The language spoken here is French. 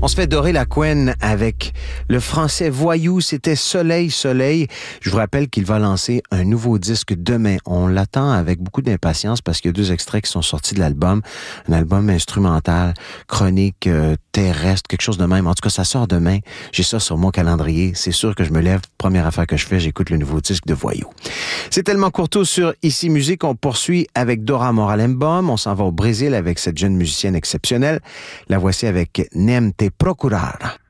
On se fait dorer la couenne avec le français Voyou, c'était Soleil, Soleil. Je vous rappelle qu'il va lancer un nouveau disque demain. On l'attend avec beaucoup d'impatience parce qu'il y a 2 extraits qui sont sortis de l'album. Un album instrumental, chronique, terrestre, quelque chose de même. En tout cas, ça sort demain. J'ai ça sur mon calendrier. C'est sûr que je me lève, première affaire que je fais, j'écoute le nouveau disque de Voyou. C'est tellement courto sur Ici Musique. On poursuit avec Dora Moralembom. On s'en va au Brésil avec cette jeune musicienne exceptionnelle. La voici avec Nem Te Procurar.